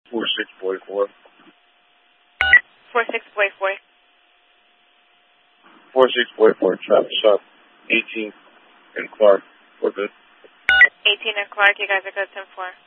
4644. 4644. 4644, traffic stop 18 and Clark. We're good. 18 and Clark, you guys are good, 10-4.